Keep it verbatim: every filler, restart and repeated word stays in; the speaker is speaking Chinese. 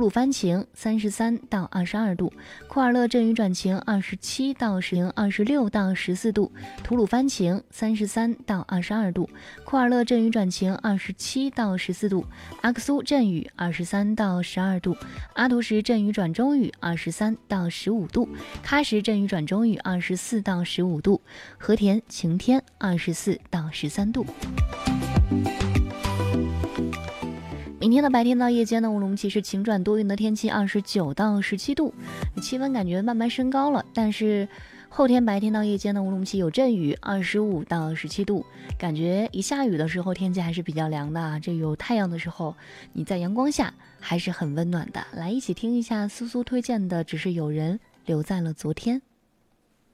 鲁番晴三十三到二十二度，库尔勒阵雨转晴二十七到十零二十六到十四度，吐鲁番晴三十三到二十二度，库尔勒阵雨转晴二十七到十四度，阿克苏阵雨二十三到十二度，阿图什阵雨转中雨二十三到十五度，喀什阵雨转中雨二十四到十五度，和田晴天二十四到十三度。明天的白天到夜间呢，乌鲁木齐是晴转多云的天气，二十九到十七度，气温感觉慢慢升高了。但是后天白天到夜间呢，乌鲁木齐有阵雨，二十五到十七度，感觉一下雨的时候天气还是比较凉的啊。这有太阳的时候，你在阳光下还是很温暖的。来一起听一下苏苏推荐的《只是有人留在了昨天》。